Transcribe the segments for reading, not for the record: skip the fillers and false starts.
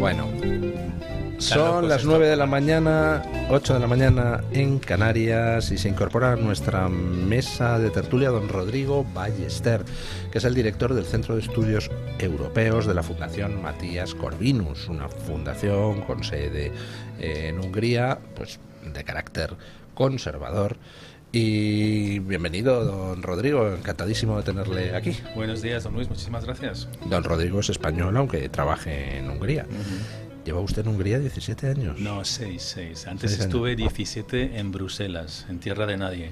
Bueno, son las 9 de la mañana, 8 de la mañana en Canarias, y se incorpora a nuestra mesa de tertulia don Rodrigo Ballester, que es el director del Centro de Estudios Europeos de la Fundación Matías Corvinus, una fundación con sede en Hungría, pues de carácter conservador. Y bienvenido, don Rodrigo, encantadísimo de tenerle aquí. Buenos días, don Luis, muchísimas gracias. Don Rodrigo es español, aunque trabaje en Hungría. ¿Lleva usted en Hungría 17 años? No, 6. Antes estuve 17 en Bruselas, en tierra de nadie.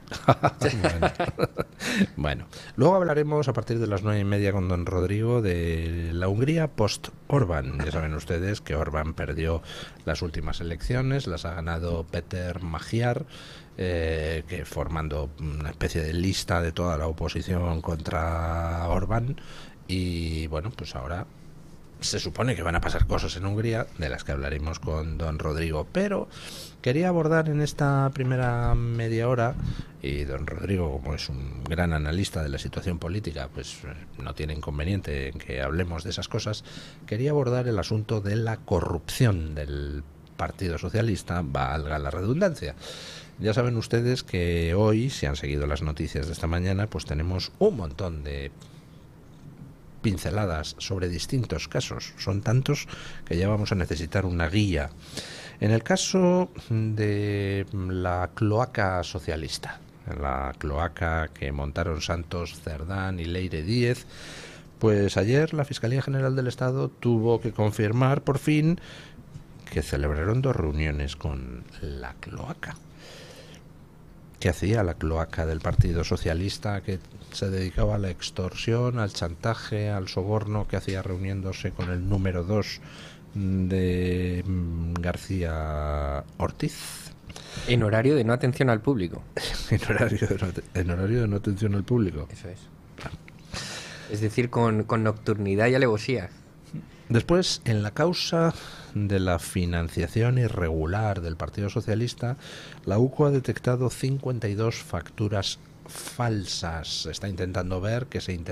Bueno, luego hablaremos a partir de las 9:30 con don Rodrigo de la Hungría post-Orbán. Ya saben ustedes que Orbán perdió las últimas elecciones, las ha ganado Péter Magyar, que formando una especie de lista de toda la oposición contra Orbán. Y bueno, pues ahora se supone que van a pasar cosas en Hungría, de las que hablaremos con don Rodrigo, pero quería abordar en esta primera media hora, y don Rodrigo, como es un gran analista de la situación política, pues no tiene inconveniente en que hablemos de esas cosas. Quería abordar el asunto de la corrupción del Partido Socialista, valga la redundancia. Ya saben ustedes que hoy, si han seguido las noticias de esta mañana, pues tenemos un montón de pinceladas sobre distintos casos. Son tantos que ya vamos a necesitar una guía. En el caso de la cloaca socialista, la cloaca que montaron Santos Cerdán y Leire Díez, pues ayer la Fiscalía General del Estado tuvo que confirmar por fin que celebraron 2 reuniones con la cloaca. ¿Qué hacía la cloaca del Partido Socialista, que se dedicaba a la extorsión, al chantaje, al soborno? ¿Qué hacía reuniéndose con el número 2 de García Ortiz? En horario de no atención al público. En horario de no atención al público. Eso es. Es decir, con nocturnidad y alevosía. Después, en la causa de la financiación irregular del Partido Socialista, la UCO ha detectado 52 facturas falsas. Está intentando ver que se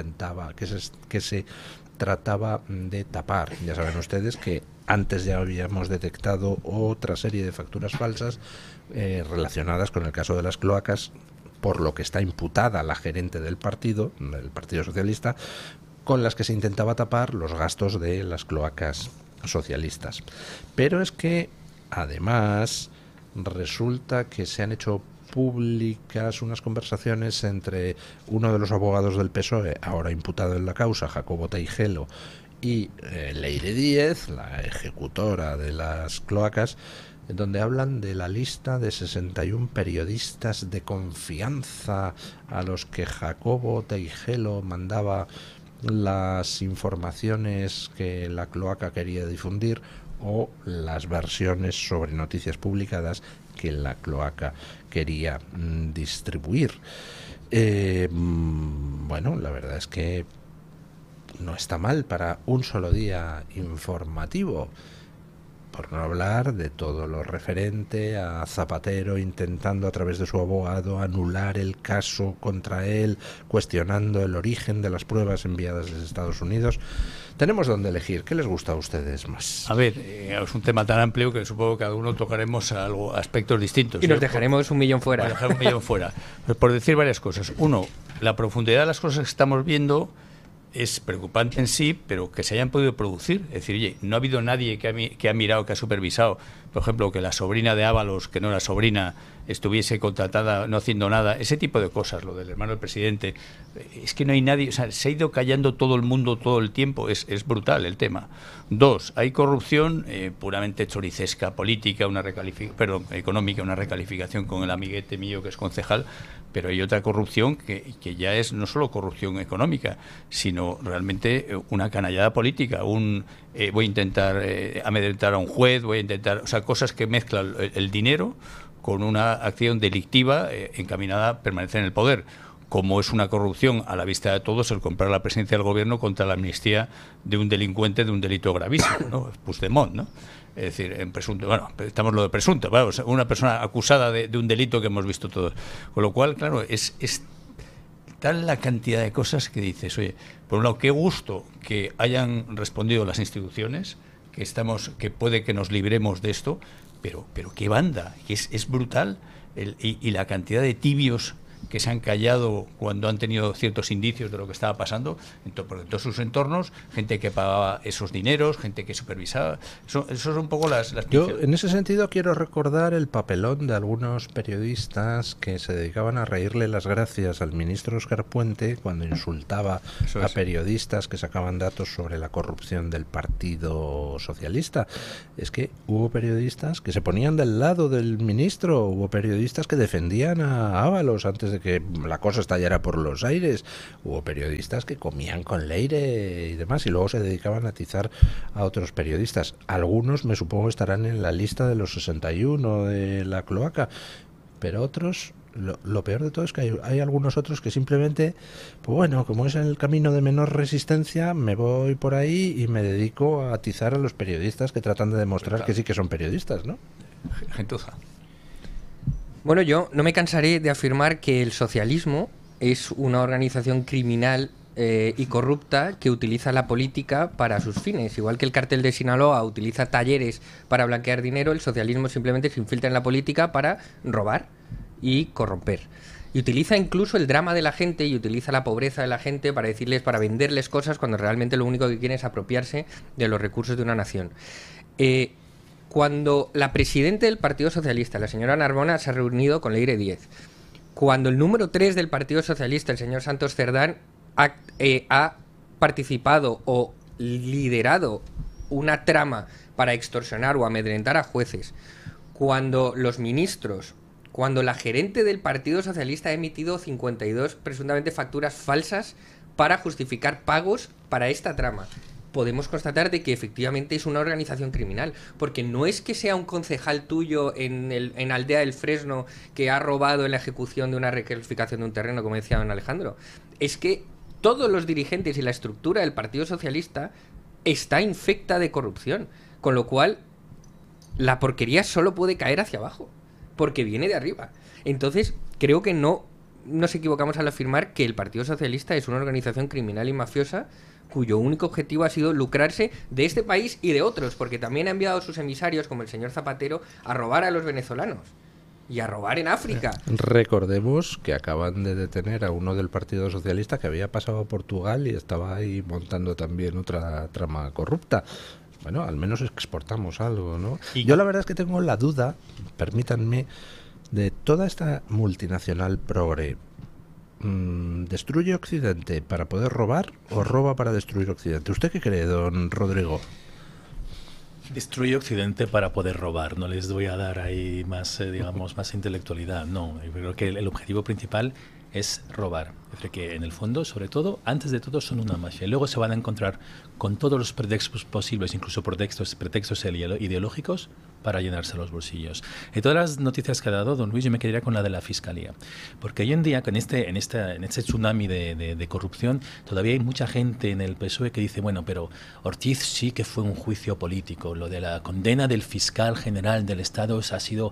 trataba de tapar. Ya saben ustedes que antes ya habíamos detectado otra serie de facturas falsas relacionadas con el caso de las cloacas, por lo que está imputada la gerente del Partido Socialista, con las que se intentaba tapar los gastos de las cloacas socialistas. Pero es que, además, resulta que se han hecho públicas unas conversaciones entre uno de los abogados del PSOE, ahora imputado en la causa, Jacobo Teijelo, y Leire Díez, la ejecutora de las cloacas, donde hablan de la lista de 61 periodistas de confianza a los que Jacobo Teijelo mandaba las informaciones que la cloaca quería difundir, o las versiones sobre noticias publicadas que la cloaca quería distribuir. Bueno, la verdad es que no está mal para un solo día informativo, por no hablar de todo lo referente a Zapatero intentando a través de su abogado anular el caso contra él, cuestionando el origen de las pruebas enviadas desde Estados Unidos. Tenemos donde elegir. ¿Qué les gusta a ustedes más? A ver, es un tema tan amplio que supongo que cada uno tocaremos aspectos distintos. Y nos dejaremos un millón fuera. Dejar un millón fuera. Por decir varias cosas. Uno, la profundidad de las cosas que estamos viendo es preocupante en sí, pero que se hayan podido producir. Es decir, oye, no ha habido nadie que ha mirado, que ha supervisado, por ejemplo, que la sobrina de Ábalos, que no era sobrina, estuviese contratada no haciendo nada, ese tipo de cosas, lo del hermano del presidente. Es que no hay nadie, o sea, se ha ido callando todo el mundo todo el tiempo, es brutal el tema. 2, hay corrupción puramente choricesca, política, económica, una recalificación con el amiguete mío que es concejal, pero hay otra corrupción que ya es no solo corrupción económica, sino realmente una canallada política. Voy a intentar amedrentar a un juez, o sea, cosas que mezclan el dinero con una acción delictiva encaminada a permanecer en el poder, como es una corrupción a la vista de todos el comprar la presidencia del gobierno contra la amnistía de un delincuente de un delito gravísimo, ¿no? Puigdemont, ¿no? Es decir, en presunto, bueno, estamos lo de presunto, vamos, una persona acusada de un delito que hemos visto todos. Con lo cual, claro, es tal la cantidad de cosas que dices, oye, por un lado, qué gusto que hayan respondido las instituciones que puede que nos libremos de esto, pero qué banda, es brutal y la cantidad de tibios que se han callado cuando han tenido ciertos indicios de lo que estaba pasando por todos sus entornos, gente que pagaba esos dineros, gente que supervisaba. Eso son un poco las Yo, en ese sentido, quiero recordar el papelón de algunos periodistas que se dedicaban a reírle las gracias al ministro Óscar Puente cuando insultaba a periodistas que sacaban datos sobre la corrupción del Partido Socialista. Es que hubo periodistas que se ponían del lado del ministro, hubo periodistas que defendían a Ábalos antes de que la cosa estallara por los aires, hubo periodistas que comían con Leire y demás, y luego se dedicaban a atizar a otros periodistas. Algunos, me supongo, estarán en la lista de los 61 de la cloaca, pero otros, lo peor de todo es que hay algunos otros que simplemente, pues bueno, como es el camino de menor resistencia, me voy por ahí y me dedico a atizar a los periodistas que tratan de demostrar que sí que son periodistas, ¿no? Gentuza. Bueno, yo no me cansaré de afirmar que el socialismo es una organización criminal y corrupta que utiliza la política para sus fines. Igual que el cártel de Sinaloa utiliza talleres para blanquear dinero, el socialismo simplemente se infiltra en la política para robar y corromper. Y utiliza incluso el drama de la gente y utiliza la pobreza de la gente para venderles cosas cuando realmente lo único que quiere es apropiarse de los recursos de una nación. Cuando la presidenta del Partido Socialista, la señora Narbona, se ha reunido con Leire Díez, cuando el número 3 del Partido Socialista, el señor Santos Cerdán, ha participado o liderado una trama para extorsionar o amedrentar a jueces, cuando los ministros, cuando la gerente del Partido Socialista ha emitido 52 presuntamente facturas falsas para justificar pagos para esta trama, podemos constatar de que efectivamente es una organización criminal, porque no es que sea un concejal tuyo en Aldea del Fresno que ha robado en la ejecución de una recalificación de un terreno, como decía don Alejandro, es que todos los dirigentes y la estructura del Partido Socialista está infecta de corrupción, con lo cual la porquería solo puede caer hacia abajo, porque viene de arriba. Entonces, creo que no nos equivocamos al afirmar que el Partido Socialista es una organización criminal y mafiosa cuyo único objetivo ha sido lucrarse de este país y de otros, porque también ha enviado a sus emisarios, como el señor Zapatero, a robar a los venezolanos y a robar en África. Recordemos que acaban de detener a uno del Partido Socialista que había pasado a Portugal y estaba ahí montando también otra trama corrupta. Bueno, al menos exportamos algo, ¿no? Yo la verdad es que tengo la duda, permítanme, de toda esta multinacional progre. ¿Destruye Occidente para poder robar o roba para destruir Occidente? ¿Usted qué cree, don Rodrigo? Destruye Occidente para poder robar. No les voy a dar ahí más, digamos, más intelectualidad. No, yo creo que el objetivo principal es robar. Es decir, que en el fondo, sobre todo, antes de todo, son una mafia. Y luego se van a encontrar con todos los pretextos posibles, incluso pretextos ideológicos, para llenarse los bolsillos. Y todas las noticias que ha dado don Luis, yo me quedaría con la de la Fiscalía. Porque hoy en día, con en este tsunami de corrupción, todavía hay mucha gente en el PSOE que dice, bueno, pero Ortiz sí que fue un juicio político. Lo de la condena del fiscal general del Estado ha sido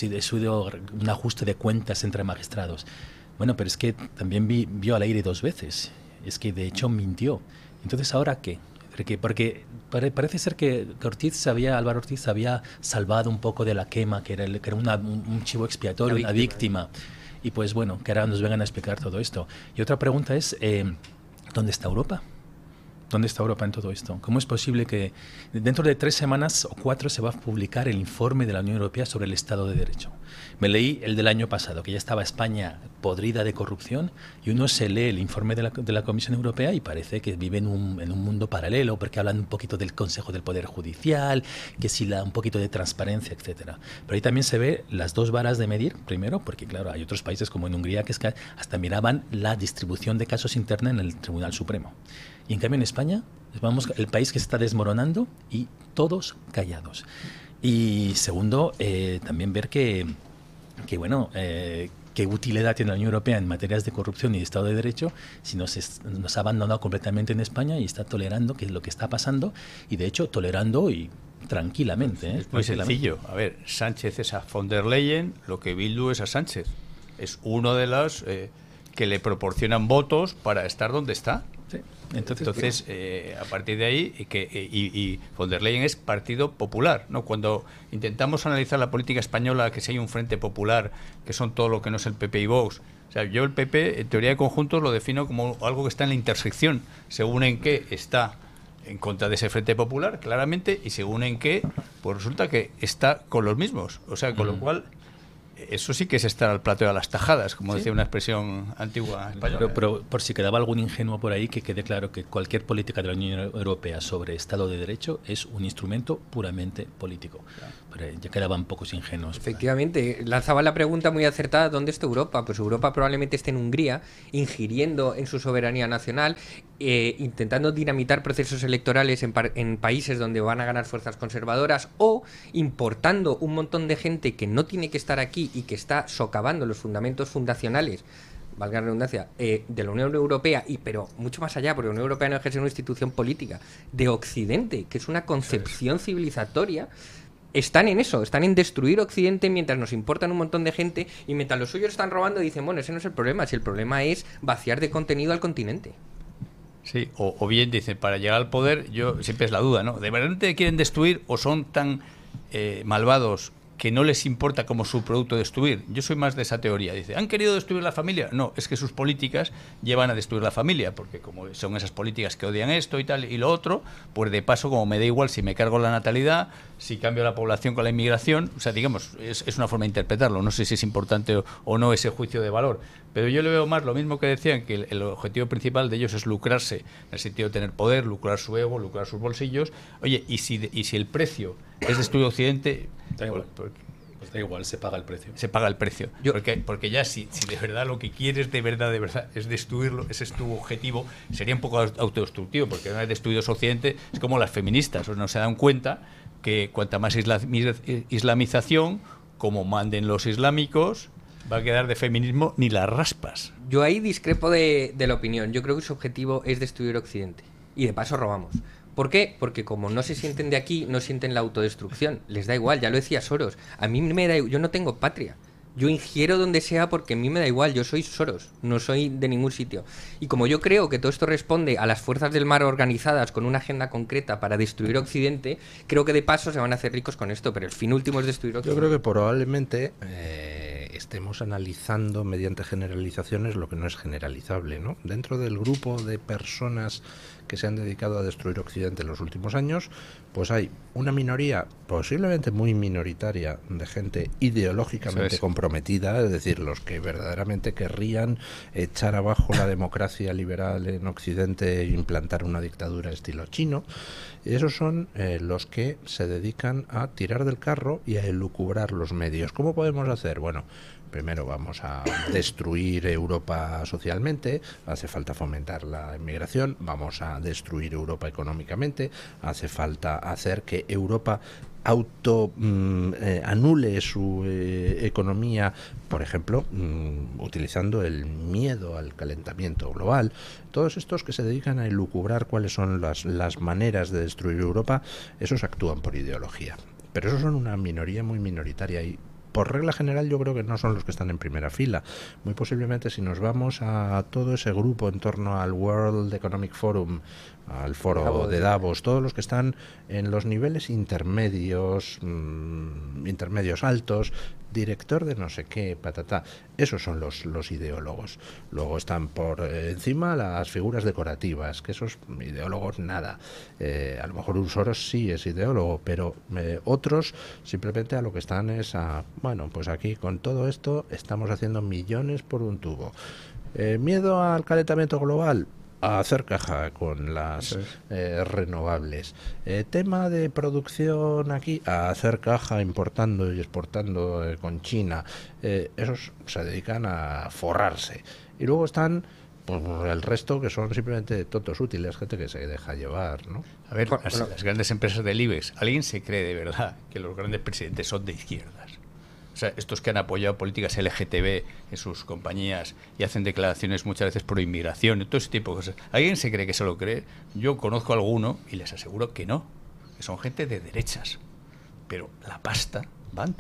un ajuste de cuentas entre magistrados. Bueno, pero es que también vio al aire 2 veces. Es que de hecho mintió. Entonces, ¿ahora qué? Porque parece ser que Álvaro Ortiz había salvado un poco de la quema, que era un chivo expiatorio, una víctima. Y pues bueno, que ahora nos vengan a explicar todo esto. Y otra pregunta es, ¿dónde está Europa? ¿Dónde está Europa en todo esto? ¿Cómo es posible que dentro de 3 semanas o 4 se va a publicar el informe de la Unión Europea sobre el Estado de Derecho? Me leí el del año pasado, que ya estaba España podrida de corrupción, y uno se lee el informe de la Comisión Europea y parece que vive en un mundo paralelo, porque hablan un poquito del Consejo del Poder Judicial, que sí, un poquito de transparencia, etcétera. Pero ahí también se ve las 2 varas de medir, primero, porque claro, hay otros países como en Hungría que hasta miraban la distribución de casos interna en el Tribunal Supremo. Y en cambio en España, vamos, el país que se está desmoronando y todos callados. Y segundo, también ver que bueno, qué utilidad tiene la Unión Europea en materias de corrupción y de Estado de Derecho si nos ha abandonado completamente en España y está tolerando que es lo que está pasando, y de hecho tolerando y tranquilamente. Es muy sencillo. A ver, Sánchez es a von der Leyen, lo que Bildu es a Sánchez. Es uno de los que le proporcionan votos para estar donde está. Sí. Entonces, a partir de ahí, y von der Leyen es Partido Popular, ¿no? Cuando intentamos analizar la política española, que si hay un frente popular, que son todo lo que no es el PP y Vox, o sea, yo el PP, en teoría de conjuntos, lo defino como algo que está en la intersección, según en qué está en contra de ese frente popular, claramente, y según en qué, pues resulta que está con los mismos. O sea, con lo cual, eso sí que es estar al plato de las tajadas, como decía una expresión antigua española. Pero por si quedaba algún ingenuo por ahí, que quede claro que cualquier política de la Unión Europea sobre Estado de Derecho es un instrumento puramente político. Pero ya quedaban pocos ingenuos. Efectivamente, lanzaba la pregunta muy acertada: ¿dónde está Europa? Pues Europa probablemente esté en Hungría, ingiriendo en su soberanía nacional, intentando dinamitar procesos electorales en países donde van a ganar fuerzas conservadoras, o importando un montón de gente que no tiene que estar aquí y que está socavando los fundamentos fundacionales, valga la redundancia, de la Unión Europea, pero mucho más allá, porque la Unión Europea no deja de ser una institución política de Occidente, que es una concepción civilizatoria. Están en eso, están en destruir Occidente mientras nos importan un montón de gente, y mientras los suyos están robando dicen, bueno, ese no es el problema, si el problema es vaciar de contenido al continente. Sí, o bien dicen, para llegar al poder, yo siempre es la duda, ¿no? ¿De verdad te quieren destruir o son tan malvados que no les importa como su producto destruir? Yo soy más de esa teoría. Dice, ¿han querido destruir la familia? No, es que sus políticas llevan a destruir la familia, porque como son esas políticas que odian esto y tal y lo otro, pues de paso, como me da igual si me cargo la natalidad, si cambio la población con la inmigración, o sea, digamos, es una forma de interpretarlo. No sé si es importante o no ese juicio de valor, pero yo le veo más lo mismo que decían, que el objetivo principal de ellos es lucrarse, en el sentido de tener poder, lucrar su ego, lucrar sus bolsillos. Oye, y si el precio es destruir Occidente, pues da igual, se paga el precio. Se paga el precio. Porque ya si de verdad lo que quieres de verdad es destruirlo, ese es tu objetivo, sería un poco autodestructivo, porque una vez destruidos Occidente, es como las feministas, no se dan cuenta que cuanta más islamización, como manden los islámicos, va a quedar de feminismo ni las raspas. Yo ahí discrepo de la opinión. Yo creo que su objetivo es destruir Occidente. Y de paso robamos. ¿Por qué? Porque como no se sienten de aquí, no sienten la autodestrucción. Les da igual, ya lo decía Soros. A mí me da igual, yo no tengo patria. Yo ingiero donde sea porque a mí me da igual, yo soy Soros, no soy de ningún sitio. Y como yo creo que todo esto responde a las fuerzas del mar organizadas con una agenda concreta para destruir Occidente, creo que de paso se van a hacer ricos con esto, pero el fin último es destruir Occidente. Yo creo que probablemente estemos analizando mediante generalizaciones lo que no es generalizable, ¿no? Dentro del grupo de personas que se han dedicado a destruir Occidente en los últimos años, pues hay una minoría, posiblemente muy minoritaria, de gente ideológicamente comprometida, es decir, los que verdaderamente querrían echar abajo la democracia liberal en Occidente e implantar una dictadura estilo chino. Y esos son los que se dedican a tirar del carro y a elucubrar los medios. ¿Cómo podemos hacer? Bueno, primero vamos a destruir Europa socialmente, hace falta fomentar la inmigración, vamos a destruir Europa económicamente, hace falta hacer que Europa anule su economía, por ejemplo, utilizando el miedo al calentamiento global. Todos estos que se dedican a elucubrar cuáles son las maneras de destruir Europa, esos actúan por ideología. Pero esos son una minoría muy minoritaria y por regla general yo creo que no son los que están en primera fila. Muy posiblemente si nos vamos a todo ese grupo en torno al World Economic Forum, al foro de Davos, todos los que están en los niveles intermedios, intermedios altos, director de no sé qué, patatá, esos son los ideólogos. Luego están por encima las figuras decorativas, que esos ideólogos nada. A lo mejor un Soros sí es ideólogo, pero otros simplemente a lo que están es a, bueno, pues aquí con todo esto estamos haciendo millones por un tubo. Miedo al calentamiento global, a hacer caja con las renovables. Tema de producción aquí, a hacer caja importando y exportando con China. Esos se dedican a forrarse. Y luego están pues el resto que son simplemente tontos útiles, gente que se deja llevar, ¿no? A ver, las grandes empresas del IBEX, ¿alguien se cree de verdad que los grandes presidentes son de izquierdas? O sea, estos que han apoyado políticas LGTB en sus compañías y hacen declaraciones muchas veces pro inmigración y todo ese tipo de cosas. ¿Alguien se cree que se lo cree? Yo conozco a alguno y les aseguro que no, que son gente de derechas. Pero la pasta va antes.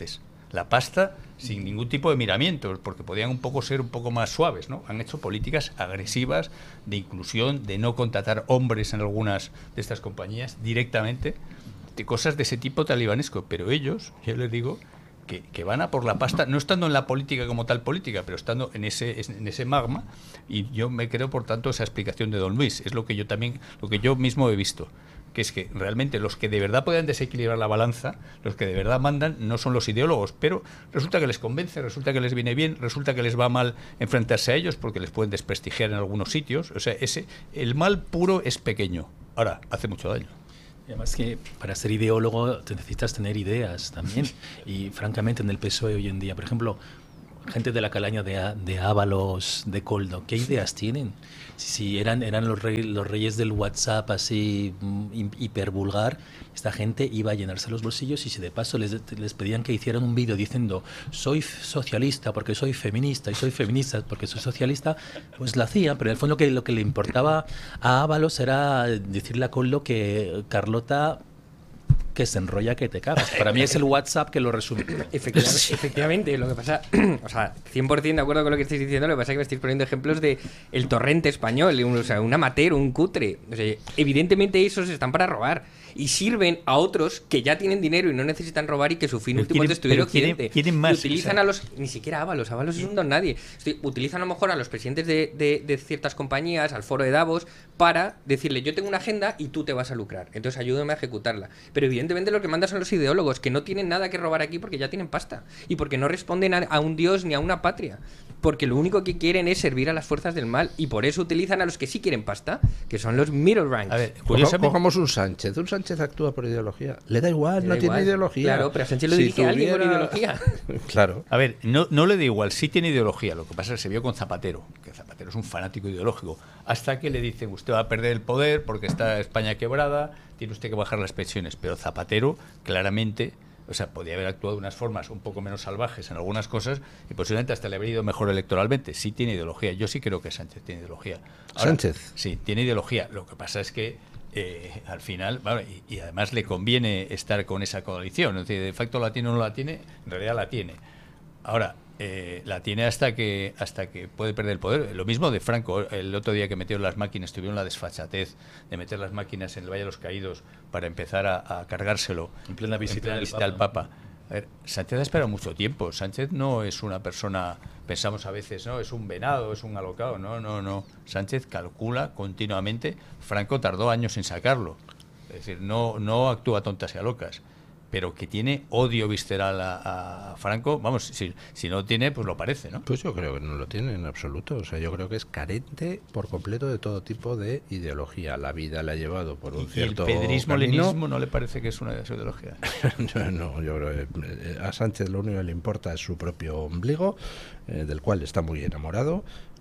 la pasta sin ningún tipo de miramientos, porque podían ser un poco más suaves, ¿no? Han hecho políticas agresivas de inclusión, de no contratar hombres en algunas de estas compañías directamente, de cosas de ese tipo talibanesco, pero ellos, yo les digo, que van a por la pasta, no estando en la política como tal política, pero estando en ese magma, y yo me creo, por tanto, esa explicación de don Luis, es lo que yo mismo he visto, que es que realmente los que de verdad pueden desequilibrar la balanza, los que de verdad mandan, no son los ideólogos, pero resulta que les convence, resulta que les viene bien, resulta que les va mal enfrentarse a ellos porque les pueden desprestigiar en algunos sitios, o sea, el mal puro es pequeño, ahora hace mucho daño. Y además que para ser ideólogo te necesitas tener ideas también. Y francamente en el PSOE hoy en día, por ejemplo, gente de la calaña de Ábalos, de Coldo, ¿qué ideas tienen? Si eran los reyes del WhatsApp así hipervulgar, esta gente iba a llenarse los bolsillos y si de paso les pedían que hicieran un vídeo diciendo soy socialista porque soy feminista y soy feminista porque soy socialista, pues lo hacían, pero en el fondo lo que le importaba a Ábalos era decirle a Coldo que Carlota que se enrolla que te cagas. Para mí es el WhatsApp que lo resume. Efectivamente, lo que pasa, o sea, 100% de acuerdo con lo que estáis diciendo, lo que pasa es que me estáis poniendo ejemplos de el torrente español, o sea, un amateur, un cutre. O sea, evidentemente esos están para robar y sirven a otros que ya tienen dinero y no necesitan robar y que su fin último es destruir Occidente. Quieren más. Utilizan a los, ni siquiera Ábalos es un don nadie. Utilizan a lo mejor a los presidentes de ciertas compañías, al foro de Davos, para decirle, yo tengo una agenda y tú te vas a lucrar, entonces ayúdame a ejecutarla. Pero evidentemente lo que mandan son los ideólogos, que no tienen nada que robar aquí porque ya tienen pasta y porque no responden a un dios ni a una patria, porque lo único que quieren es servir a las fuerzas del mal y por eso utilizan a los que sí quieren pasta, que son los middle ranks. A ver, cojamos un Sánchez actúa por ideología, le da igual, no tiene ideología. Claro, pero a Sánchez lo dirige alguien por ideología. Claro. A ver, no le da igual, sí tiene ideología, lo que pasa es que se vio con Zapatero, que Zapatero es un fanático ideológico, hasta que le dicen, usted va a perder el poder porque está España quebrada, tiene usted que bajar las pensiones, pero Zapatero claramente, o sea, podía haber actuado de unas formas un poco menos salvajes en algunas cosas y posiblemente hasta le habría ido mejor electoralmente. Sí tiene ideología, yo sí creo que Sánchez tiene ideología. Ahora, ¿Sánchez? Sí, tiene ideología, lo que pasa es que al final, bueno, y además le conviene estar con esa coalición, es decir, de facto la tiene o no la tiene, en realidad la tiene. Ahora, la tiene hasta que puede perder el poder. Lo mismo de Franco, el otro día que metieron las máquinas, tuvieron la desfachatez de meter las máquinas en el Valle de los Caídos para empezar a cargárselo en plena visita al Papa. A ver, Sánchez ha esperado mucho tiempo. Sánchez no es una persona, pensamos a veces, no, es un venado, es un alocado. No. Sánchez calcula continuamente. Franco tardó años en sacarlo. Es decir, no actúa tontas y a locas. Pero que tiene odio visceral a Franco, vamos, si no tiene, pues lo parece, ¿no? Pues yo creo que no lo tiene en absoluto. O sea, yo creo que es carente por completo de todo tipo de ideología. La vida le ha llevado por un cierto ¿Y el pedrismo, camino. lenismo no le parece que es una de sus ideologías? No, yo creo que a Sánchez lo único que le importa es su propio ombligo, del cual está muy enamorado.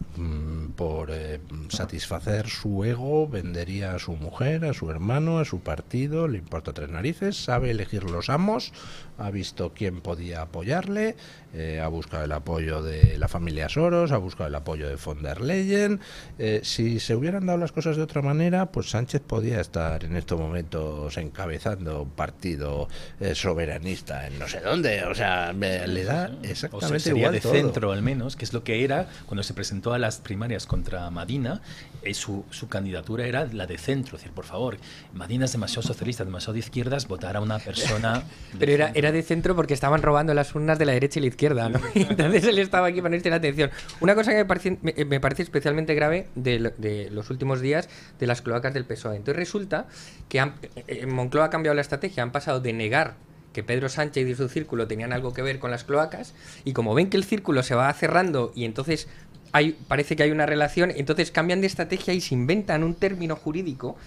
Por satisfacer su ego vendería a su mujer, a su hermano, a su partido, le importa tres narices, sabe elegir los amos, ha visto quién podía apoyarle, ha buscado el apoyo de la familia Soros, ha buscado el apoyo de von der Leyen. Si se hubieran dado las cosas de otra manera, pues Sánchez podía estar en estos momentos encabezando un partido soberanista en no sé dónde, o sea, le da exactamente o sería igual de todo. centro al menos, que es lo que era cuando se presentó a las primarias contra Madina. Su candidatura era la de centro, es decir, por favor, Madina es demasiado socialista, demasiado de izquierdas, votar a una persona pero era de centro porque estaban robando las urnas de la derecha y la izquierda, ¿no? Entonces él estaba aquí para no la atención. Una cosa que me parece especialmente grave de los últimos días de las cloacas del PSOE. Entonces resulta que Moncloa ha cambiado la estrategia, han pasado de negar que Pedro Sánchez y su círculo tenían algo que ver con las cloacas, y como ven que el círculo se va cerrando y entonces parece que hay una relación, entonces cambian de estrategia y se inventan un término jurídico,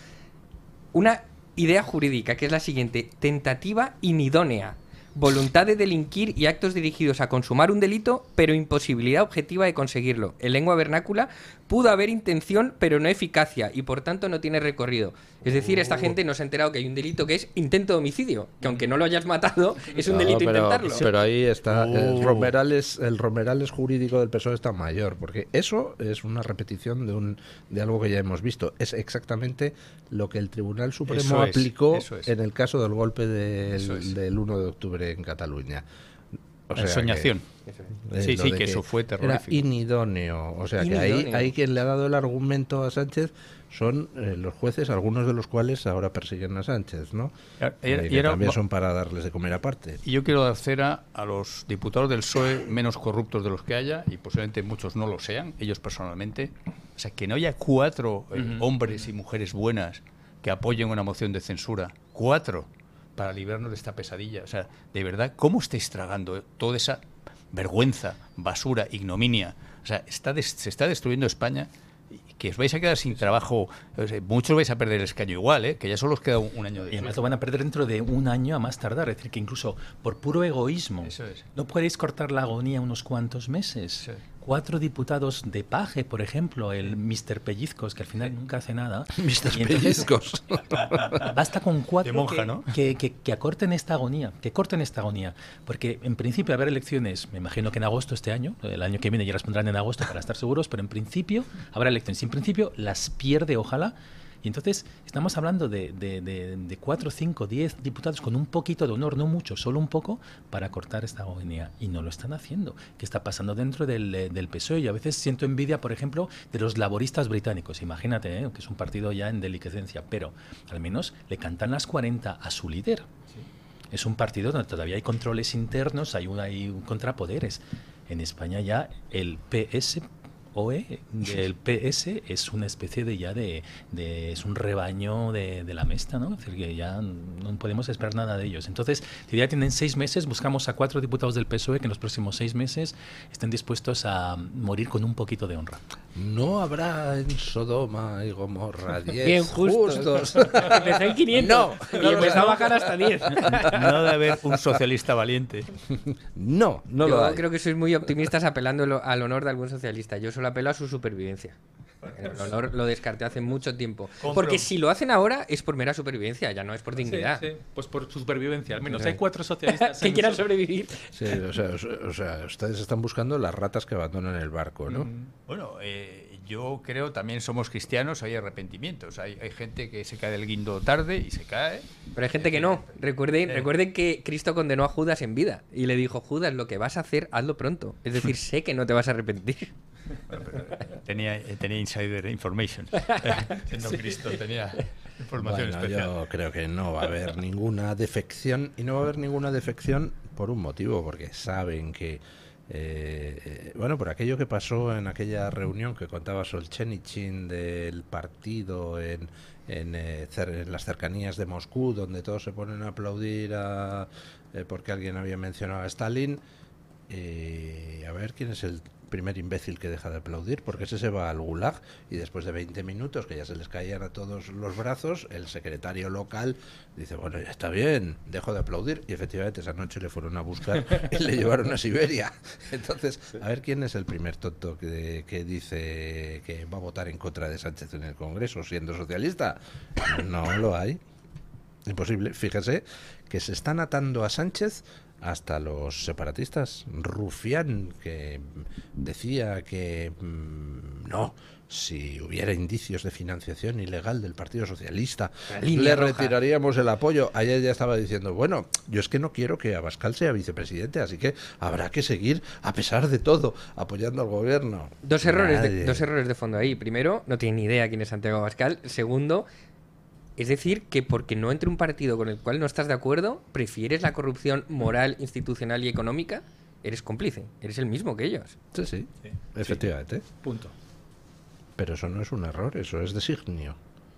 una idea jurídica, que es la siguiente: tentativa inidónea, voluntad de delinquir y actos dirigidos a consumar un delito, pero imposibilidad objetiva de conseguirlo. En lengua vernácula, pudo haber intención, pero no eficacia, y por tanto no tiene recorrido. Es decir, esta gente no se ha enterado que hay un delito que es intento de homicidio, que aunque no lo hayas matado, es un delito intentarlo. Pero ahí está, el Romerales jurídico del PSOE está mayor, porque eso es una repetición de algo que ya hemos visto. Es exactamente lo que el Tribunal Supremo aplicó en el caso del golpe del 1 de octubre en Cataluña. O sea soñación. Sí, lo sí, de que eso fue era terrorífico. inidóneo. O sea, que Inidóneo. ahí quien le ha dado el argumento a Sánchez son los jueces, algunos de los cuales ahora persiguen a Sánchez, ¿no? Y Que ahora también va- son para darles de comer aparte. Y yo quiero dar cera a los diputados del PSOE menos corruptos de los que haya, y posiblemente muchos no lo sean, ellos personalmente. O sea, que no haya 4 hombres y mujeres buenas que apoyen una moción de censura. 4 para librarnos de esta pesadilla. O sea, de verdad, ¿cómo estáis tragando toda esa vergüenza, basura, ignominia? O sea, se está destruyendo España, y que os vais a quedar sin trabajo. O sea, muchos vais a perder el escaño igual, que ya solo os queda un año de Y además lo van a perder dentro de un año a más tardar. Es decir, que incluso por puro egoísmo Eso es. no podéis cortar la agonía unos cuantos meses. Sí. 4 diputados de Paje, por ejemplo, el Mr. Pellizcos, que al final nunca hace nada. Mr. Y entonces, Pellizcos. Basta con 4 De monja, ¿no? que acorten esta agonía, porque en principio va a haber elecciones, me imagino que en agosto este año, el año que viene ya las pondrán en agosto para estar seguros, pero en principio habrá elecciones. Y en principio las pierde, ojalá. Y entonces estamos hablando de 4, 5, 10 diputados con un poquito de honor, no mucho, solo un poco, para cortar esta agonía. Y no lo están haciendo. ¿Qué está pasando dentro del PSOE? Yo a veces siento envidia, por ejemplo, de los laboristas británicos. Imagínate, que es un partido ya en deliquescencia, pero al menos le cantan las 40 a su líder. Es un partido donde todavía hay controles internos, hay contrapoderes. En España ya el PSOE del PS es una especie es un rebaño de la mesta, ¿no? Es decir, que ya no podemos esperar nada de ellos. Entonces, si ya tienen 6 meses, buscamos a 4 diputados del PSOE que en los próximos 6 meses estén dispuestos a morir con un poquito de honra. No habrá en Sodoma y Gomorra 10 Bien justos. Empezó en 500 y empezó a bajar hasta 10. No debe haber un socialista valiente. No lo Yo hay. creo que sois muy optimistas apelando al honor de algún socialista. Yo solo apelo a su supervivencia. El honor lo descarté hace mucho tiempo. Porque si lo hacen ahora es por mera supervivencia, ya no es por dignidad. Sí, pues por supervivencia. Al menos Sí. hay 4 socialistas Que quieran sobrevivir. Sí, o sea, ustedes están buscando las ratas que abandonan el barco, ¿no? Bueno, yo creo también somos cristianos, hay arrepentimientos. Hay gente que se cae del guindo tarde y se cae. Pero hay gente que no. Recuerden que Cristo condenó a Judas en vida y le dijo: Judas, lo que vas a hacer, hazlo pronto. Es decir, sé que no te vas a arrepentir. Bueno, pero tenía insider information. Siendo Cristo, tenía información Bueno, especial. yo creo que no va a haber ninguna defección, y no va a haber ninguna defección por un motivo, porque saben que bueno, por aquello que pasó en aquella reunión que contaba Solzhenitsyn del partido en las cercanías de Moscú, donde todos se ponen a aplaudir porque alguien había mencionado a Stalin. A ver quién es el primer imbécil que deja de aplaudir, porque ese se va al gulag, y después de 20 minutos que ya se les caían a todos los brazos, el secretario local dice: bueno, ya está bien, dejo de aplaudir, y efectivamente esa noche le fueron a buscar y le llevaron a Siberia. Entonces, a ver quién es el primer tonto que dice que va a votar en contra de Sánchez en el Congreso siendo socialista. No lo hay. Imposible. Fíjese que se están atando a Sánchez hasta los separatistas. Rufián, que decía que no, si hubiera indicios de financiación ilegal del Partido Socialista, le retiraríamos el apoyo. Ayer ya estaba diciendo: bueno, yo es que no quiero que Abascal sea vicepresidente, así que habrá que seguir, a pesar de todo, apoyando al gobierno. Dos errores de fondo ahí. Primero, no tiene ni idea quién es Santiago Abascal. Segundo, es decir, que porque no entre un partido con el cual no estás de acuerdo, prefieres la corrupción moral, institucional y económica, eres cómplice, eres el mismo que ellos. Sí, efectivamente. Punto. Pero eso no es un error, eso es designio.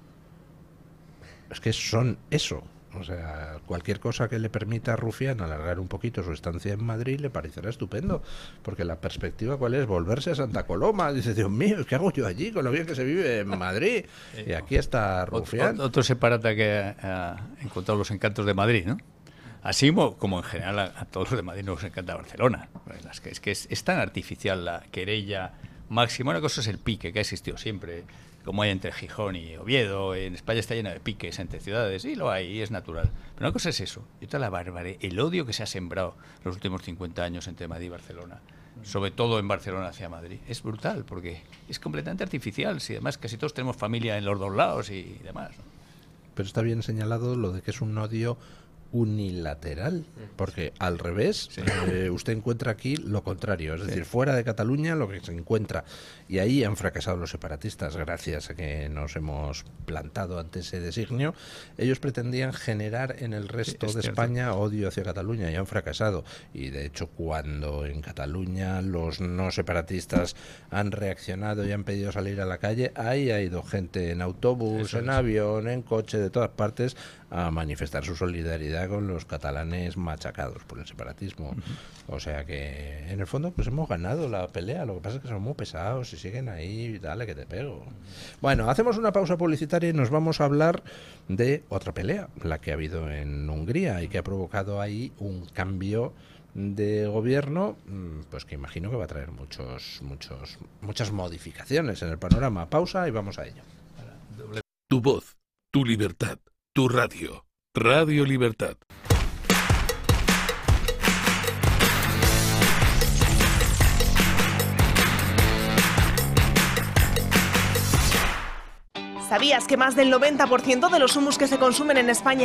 Es que son eso. O sea, cualquier cosa que le permita a Rufián alargar un poquito su estancia en Madrid le parecerá estupendo, porque la perspectiva, ¿cuál es? Volverse a Santa Coloma. Dice: Dios mío, ¿qué hago yo allí con lo bien que se vive en Madrid? Y aquí está Rufián. Otro separata que ha encontrado los encantos de Madrid, ¿no? Así como en general a todos los de Madrid nos encanta Barcelona. Es que es tan artificial la querella máxima. Una cosa es el pique que ha existido siempre, como hay entre Gijón y Oviedo. En España está llena de piques entre ciudades, y lo hay, y es natural. Pero una cosa es eso, y otra la barbarie, el odio que se ha sembrado los últimos 50 años entre Madrid y Barcelona, sobre todo en Barcelona hacia Madrid. Es brutal, porque es completamente artificial, si además casi todos tenemos familia en los dos lados y demás, ¿no? Pero está bien señalado lo de que es un odio unilateral, porque al revés, usted encuentra aquí lo contrario, es decir, fuera de Cataluña lo que se encuentra, y ahí han fracasado los separatistas gracias a que nos hemos plantado ante ese designio. Ellos pretendían generar en el resto de España odio hacia Cataluña y han fracasado, y de hecho cuando en Cataluña los no separatistas han reaccionado y han pedido salir a la calle, ahí ha ido gente en autobús, en avión, en coche, de todas partes, a manifestar su solidaridad con los catalanes machacados por el separatismo. O sea que en el fondo pues hemos ganado la pelea, lo que pasa es que son muy pesados y siguen ahí, dale que te pego. Bueno, hacemos una pausa publicitaria y nos vamos a hablar de otra pelea, la que ha habido en Hungría y que ha provocado ahí un cambio de gobierno, pues que imagino que va a traer muchas modificaciones en el panorama. Pausa y vamos a ello. Tu voz, tu libertad, tu radio. Radio Libertad. ¿Sabías que más del 90% de los humus que se consumen en España